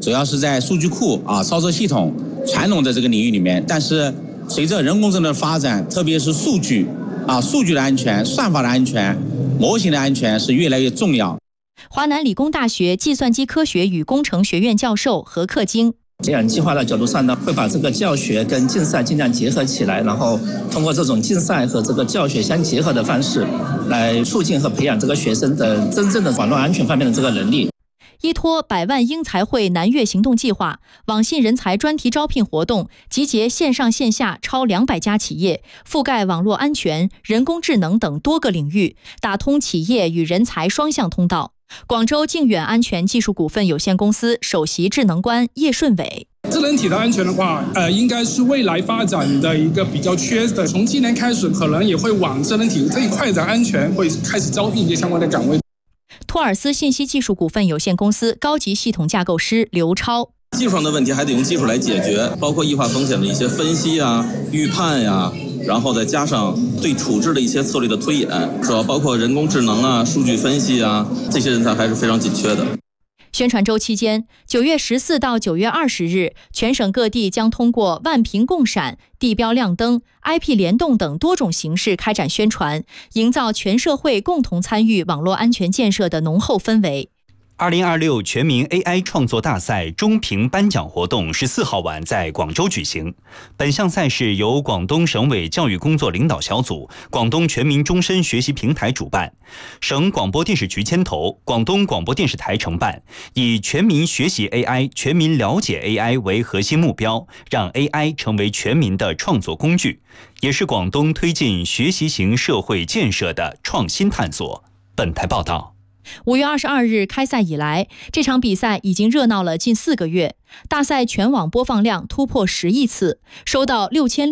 主要是在数据库操作系统传统的这个领域里面，但是随着人工智能的发展，特别是数据的安全、算法的安全、模型的安全是越来越重要。 华南理工大学计算机科学与工程学院教授何克京。 这样计划的角度上呢，会把这个教学跟竞赛尽量结合起来，然后通过这种竞赛和这个教学相结合的方式，来促进和培养这个学生的真正的网络安全方面的这个能力。 依托百万英才会南粤行动计划，网信人才专题招聘活动集结线上线下超200家企业，覆盖网络安全、人工智能等多个领域，打通企业与人才双向通道。广州靖远安全技术股份有限公司首席智能官叶顺伟。 智能体的安全的话，应该是未来发展的一个比较缺的。从今年开始，可能也会往智能体这一块的安全会开始招聘一些相关的岗位。 托尔斯信息技术股份有限公司高级系统架构师刘超。 技术上的问题还得用技术来解决，包括异化风险的一些分析预判然后再加上对处置的一些策略的推演，主要包括人工智能数据分析这些人才还是非常紧缺的。 宣传周期间，9月14到9月20日，全省各地将通过万屏共闪、地标亮灯、IP 联动等多种形式开展宣传，营造全社会共同参与网络安全建设的浓厚氛围。 2026全民 AI 创作大赛中评颁奖活动14号晚在广州举行。本项赛事由广东省委教育工作领导小组、广东全民终身学习平台主办，省广播电视局牵头，广东广播电视台承办，以全民学习 AI、全民了解 AI 为核心目标，让 AI 成为全民的创作工具，也是广东推进学习型社会建设的创新探索。本台报道。 5月22日开赛以来，这场比赛已经热闹了近4个月，大赛全网播放量突破10亿次，收到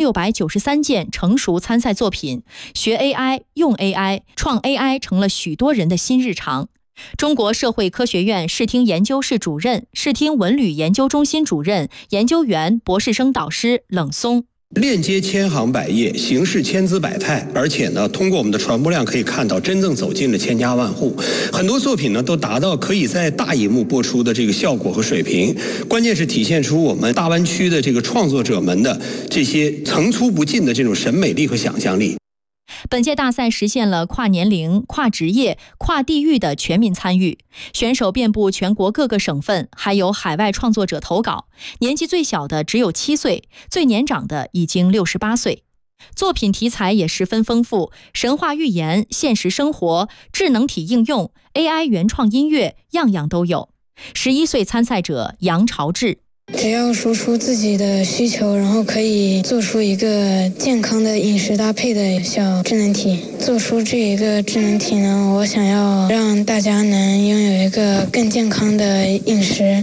6693件成熟参赛作品。学 AI、用 AI、创 AI 成了许多人的新日常。中国社会科学院视听研究室主任、视听文旅研究中心主任、研究员、博士生导师冷松。 链接千行百业，形式千姿百态，而且呢，通过我们的传播量可以看到，真正走进了千家万户。很多作品呢，都达到可以在大荧幕播出的这个效果和水平。关键是体现出我们大湾区的这个创作者们的这些层出不穷的这种审美力和想象力。 本届大赛实现了跨年龄、跨职业、跨地域的全民参与，选手遍布全国各个省份，还有海外创作者投稿。年纪最小的只有7岁，最年长的已经68岁。作品题材也十分丰富，神话寓言、现实生活、智能体应用、AI 原创音乐，样样都有。11岁参赛者杨朝志。 只要说出自己的需求，然后可以做出一个健康的饮食搭配的小智能体。做出这一个智能体呢，我想要让大家能拥有一个更健康的饮食。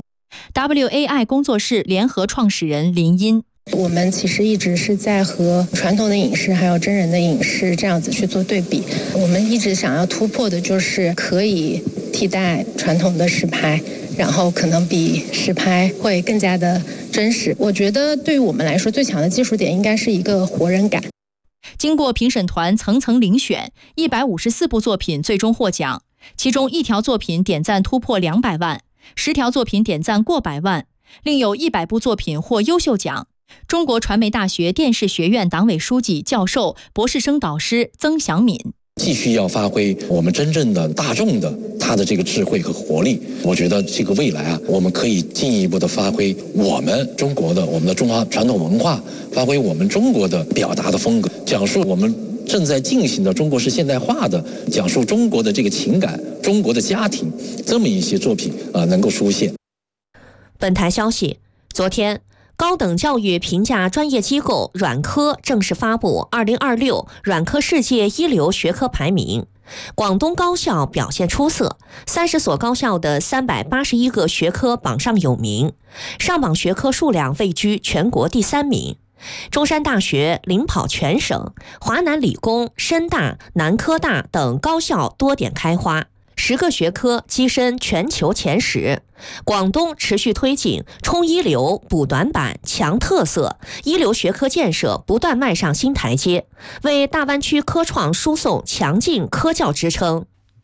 WAI 工作室联合创始人林茵。 我们其实一直是在和传统的影视还有真人的影视这样子去做对比。我们一直想要突破的就是可以替代传统的实拍，然后可能比实拍会更加的真实。我觉得对于我们来说，最强的技术点应该是一个活人感。 经过评审团层层遴选，154部作品最终获奖，其中1条作品点赞突破200万，10条作品点赞过100万，另有100部作品获优秀奖。中国传媒大学电视学院党委书记、教授、博士生导师曾祥敏。 继续要发挥我们真正的大众的他的这个智慧和活力。我觉得这个未来我们可以进一步的发挥我们中国的我们的中华传统文化，发挥我们中国的表达的风格，讲述我们正在进行的中国式现代化的，讲述中国的这个情感、中国的家庭，这么一些作品能够出现。 本台消息，昨天高等教育评价专业机构软科正式发布2026软科世界一流学科排名，广东高校表现出色，30所高校的381个学科榜上有名，上榜学科数量位居全国第3名。中山大学领跑全省，华南理工、深大、南科大等高校多点开花，10个学科跻身全球前10。广东持续推进冲一流、补短板、强特色，一流学科建设不断迈上新台阶，为大湾区科创输送强劲科教支撑。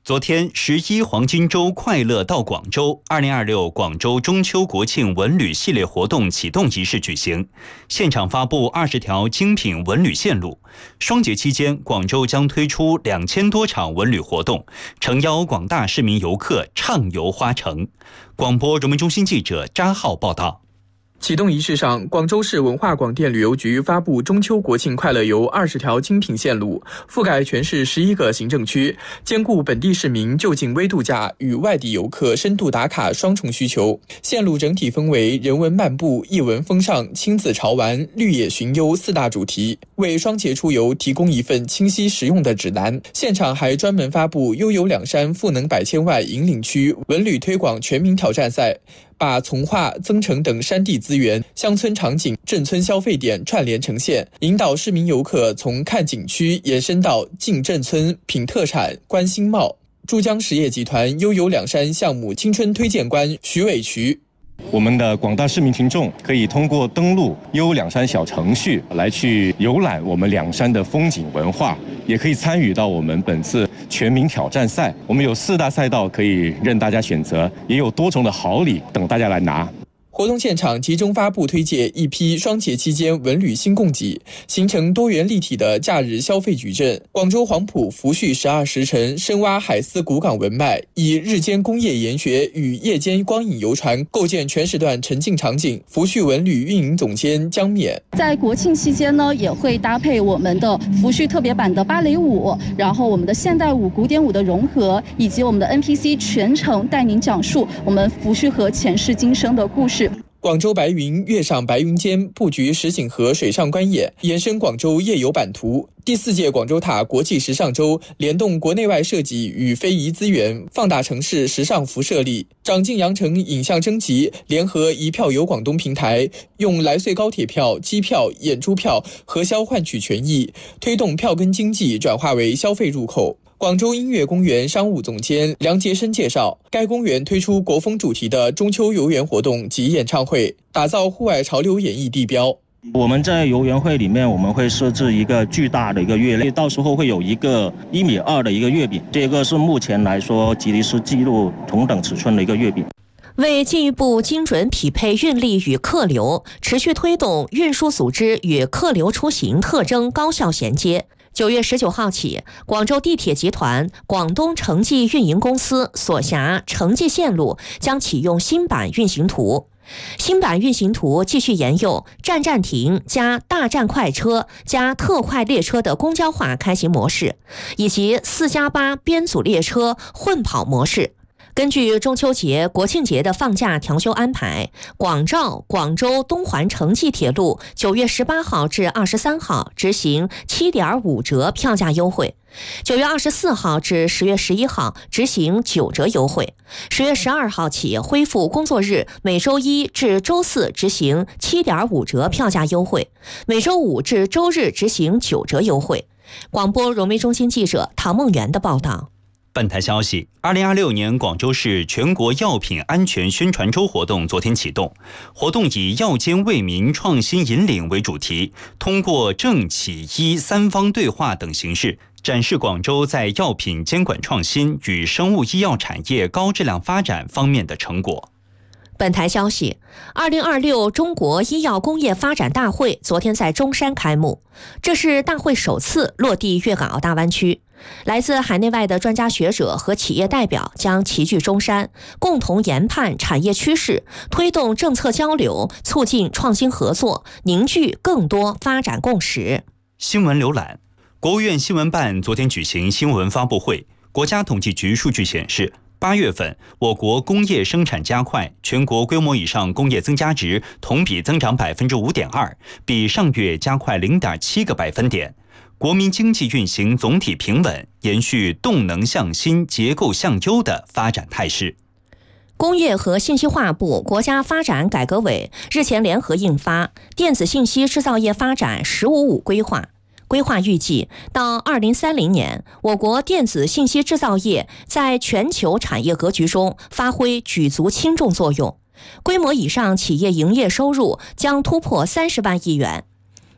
昨天11黄金周快乐到广州2026广州中秋国庆文旅系列活动启动仪式举行，现场发布20条精品文旅线路。双节期间，广州将推出2000多场文旅活动，诚邀广大市民游客畅游花城。广播人民中心记者扎浩报道。 启动仪式上，广州市文化广电旅游局发布中秋国庆快乐游20条精品线路，覆盖全市11个行政区，兼顾本地市民就近微度假与外地游客深度打卡双重需求。线路整体分为人文漫步、艺文风尚、亲子潮玩、绿野寻幽4大主题，为双节出游提供一份清晰实用的指南。现场还专门发布悠游两山赋能百千万引领区文旅推广全民挑战赛，把从化、增城等山地资源、乡村场景、镇村消费点串联呈现，引导市民游客从看景区延伸到进镇村、品特产、观新貌。珠江实业集团悠游两山项目青春推荐官徐伟渠。 我们的广大市民群众可以通过登录悠游两山小程序来去游览我们两山的风景文化，也可以参与到我们本次全民挑战赛。我们有4大赛道可以任大家选择，也有多重的好礼等大家来拿。 活动现场集中发布推介一批双节期间文旅新供给，形成多元立体的假日消费矩阵。广州黄埔福煦12时辰深挖海丝古港文脉，以日间工业研学与夜间光影游船构建全时段沉浸场景。福煦文旅运营总监江冕在国庆期间呢，也会搭配我们的福煦特别版的芭蕾舞，然后我们的现代舞、古典舞的融合，以及我们的 NPC 全程带您讲述我们福煦河前世今生的故事。 广州白云跃上白云间，布局石景河水上观演，延伸广州夜游版图。第4届广州塔国际时尚周联动国内外设计与非遗资源，放大城市时尚辐射力。长进羊城影像征集联合一票游广东平台，用来穗高铁票、机票、演出票核销换取权益，推动票根经济转化为消费入口。广州音乐公园商务总监梁杰生介绍，该公园推出国风主题的中秋游园活动及演唱会，打造户外潮流演艺地标。 我们在游园会里面，我们会设置一个巨大的一个月历，到时候会有一个1.2米的一个月饼，这个是目前来说吉尼斯纪录同等尺寸的一个月饼。 为进一步精准匹配运力与客流，持续推动运输组织与客流出行特征高效衔接。9月19号起，广州地铁集团广东城际运营公司所辖城际线路将启用新版运行图。新版运行图继续沿用站站停加大站快车加特快列车的公交化开行模式，以及4+8编组列车混跑模式。根据中秋节、国庆节的放假调休安排，广肇、广州东环城际铁路9月18号至23号执行7.5折票价优惠，9月24号至10月11号执行9折优惠，10月12号起恢复工作日每周1至周4执行7.5折票价优惠，每周5至周日执行9折优惠。广播融媒中心记者唐梦圆的报道。 本台消息，2026年广州市全国药品安全宣传周活动昨天启动。活动以药监为民创新引领为主题，通过政企医3方对话等形式，展示广州在药品监管创新与生物医药产业高质量发展方面的成果。 本台消息，2026中国医药工业发展大会昨天在中山开幕，这是大会首次落地粤港澳大湾区。来自海内外的专家学者和企业代表将齐聚中山，共同研判产业趋势，推动政策交流，促进创新合作，凝聚更多发展共识。 新闻浏览，国务院新闻办昨天举行新闻发布会。国家统计局数据显示，8月份，我国工业生产加快，全国规模以上工业增加值同比增长5.2%，比上月加快0.7个百分点。国民经济运行总体平稳，延续动能向新、结构向优的发展态势。 工业和信息化部、国家发展改革委日前联合印发《电子信息制造业发展“15+5”规划》。规划预计，到2030年，我国电子信息制造业在全球产业格局中发挥举足轻重作用，规模以上企业营业收入将突破30万亿元。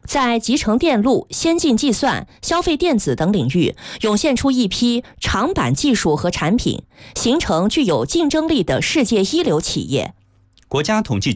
在集成电路、先进计算、消费电子等领域涌现出一批长板技术和产品，形成具有竞争力的世界一流企业。 国家统计局